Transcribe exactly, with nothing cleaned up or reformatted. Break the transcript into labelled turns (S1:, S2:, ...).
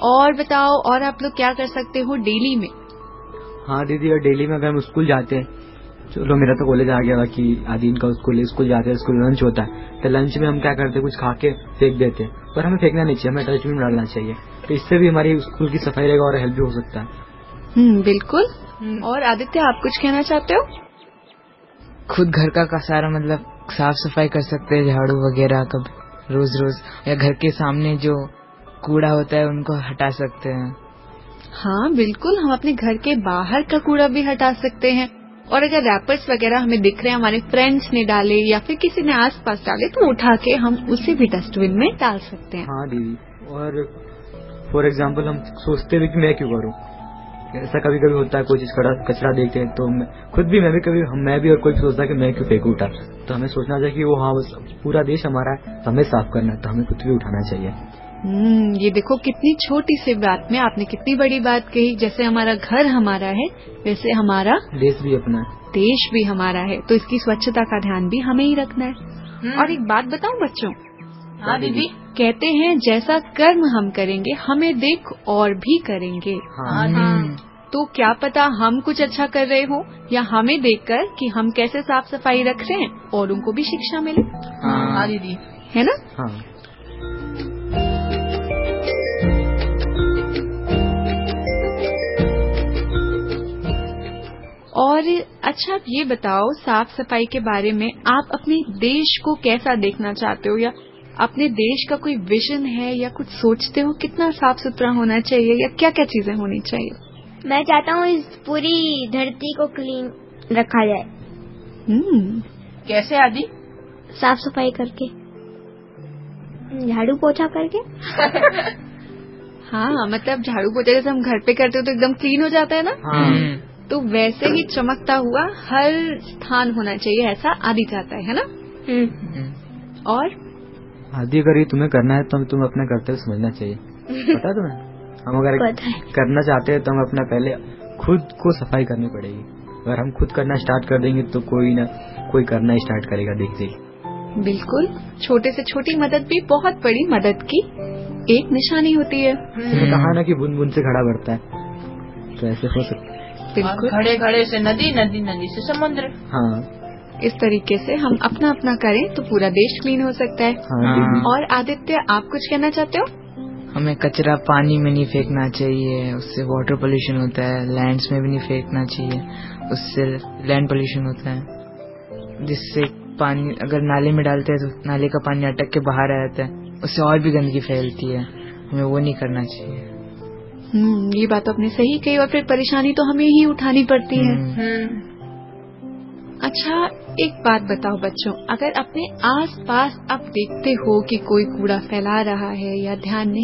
S1: और बताओ, और आप लोग क्या कर सकते हो डेली में?
S2: हाँ दीदी, और डेली में अगर हम स्कूल जाते हैं, चलो मेरा तो कॉलेज आ गया, बाकी आदि का स्कूल स्कूल जाते हैं, स्कूल लंच होता है, तो लंच में हम क्या करते हैं, कुछ खा के फेंक देते हैं, पर हमें फेंकना नहीं चाहिए, हमें डस्टबिन में डालना चाहिए। तो इससे भी हमारी स्कूल की सफाई रहेगा और हेल्प भी हो सकता है।
S1: हम्म बिल्कुल। और आदित्य, आप कुछ कहना चाहते हो?
S3: खुद घर का सारा मतलब साफ सफाई कर सकते हैं, झाड़ू वगैरह कभी रोज रोज, या घर के सामने जो कूड़ा होता है उनको हटा सकते हैं।
S1: हाँ बिल्कुल, हम अपने घर के बाहर का कूड़ा भी हटा सकते हैं, और अगर रैपर्स वगैरह हमें दिख रहे हैं, हमारे फ्रेंड्स ने डाले या फिर किसी ने आसपास डाले, तो उठा के हम उसे भी डस्टबिन में डाल सकते हैं।
S2: हाँ दीदी, और फॉर एग्जाम्पल हम सोचते भी कि मैं क्यों करूँ, ऐसा कभी कभी होता है, कोई चीज कचरा देखते हैं तो खुद भी मैं भी कभी मैं भी और कोई भी सोचता है कि मैं क्यों फेंकू उठा, तो हमें सोचना चाहिए कि वो हाँ पूरा देश हमारा है, हमें साफ करना है, तो हमें खुद भी उठाना चाहिए।
S1: हम्म ये देखो, कितनी छोटी सी बात में आपने कितनी बड़ी बात कही। जैसे हमारा घर हमारा है, वैसे हमारा
S2: देश भी अपना है,
S1: देश भी हमारा है, तो इसकी स्वच्छता का ध्यान भी हमें ही रखना है। और एक बात बताऊं बच्चों?
S4: हाँ दीदी।
S1: कहते हैं जैसा कर्म हम करेंगे, हमें देख और भी करेंगे।
S4: हाँ हाँ।
S1: तो क्या पता हम कुछ अच्छा कर रहे हो, या हमें देखकर कि हम कैसे साफ सफाई रख रहे हैं, और उनको भी शिक्षा मिले।
S4: हाँ दीदी,
S1: है ना?
S2: हाँ।
S1: और अच्छा, ये बताओ, साफ सफाई के बारे में आप अपने देश को कैसा देखना चाहते हो, या अपने देश का कोई विजन है, या कुछ सोचते हो कितना साफ सुथरा होना चाहिए, या क्या क्या चीजें होनी चाहिए?
S5: मैं चाहता हूँ इस पूरी धरती को क्लीन रखा जाए।
S1: हम्म
S4: कैसे आदि?
S5: साफ सफाई करके, झाड़ू पोछा करके।
S1: हाँ, मतलब झाड़ू पोछा जैसे हम घर पे करते हो तो एकदम क्लीन हो जाता है ना।
S2: हाँ।
S1: तो वैसे ही चमकता हुआ हर स्थान होना चाहिए, ऐसा आदि चाहता है, है ना? और
S2: आदि, अगर ये तुम्हें करना है तो तुम अपना कर्तव्य समझना चाहिए। पता है तुम्हें, हम अगर करना चाहते हैं तो हम अपना पहले खुद को सफाई करनी पड़ेगी। अगर हम खुद करना स्टार्ट कर देंगे तो कोई ना कोई करना स्टार्ट करेगा, देख देख।
S1: बिल्कुल, छोटे से छोटी मदद भी बहुत बड़ी मदद की एक निशानी होती है।
S2: कहा ना कि बूंद बूंद से घड़ा बढ़ता है, तो ऐसे हो सकता है।
S1: बिल्कुल,
S4: घड़े घड़े से नदी, नदी नदी से समुद्र।
S2: हाँ,
S1: इस तरीके से हम अपना अपना करें तो पूरा देश क्लीन हो सकता है।
S2: हाँ।
S1: और आदित्य, आप कुछ कहना चाहते हो?
S3: हमें कचरा पानी में नहीं फेंकना चाहिए, उससे वाटर पोल्यूशन होता है। लैंड्स में भी नहीं फेंकना चाहिए, उससे लैंड पोल्यूशन होता है। जिससे पानी अगर नाले में डालते हैं तो नाले का पानी अटक के बाहर आ जाता है, उससे और भी गंदगी फैलती है। हमें वो नहीं करना चाहिए।
S1: हम्म ये बात आपने सही कही, और फिर परेशानी तो हमें ही उठानी पड़ती है। अच्छा, एक बात बताओ बच्चों, अगर अपने आस पास आप देखते हो कि कोई कूड़ा फैला रहा है या ध्यान नहीं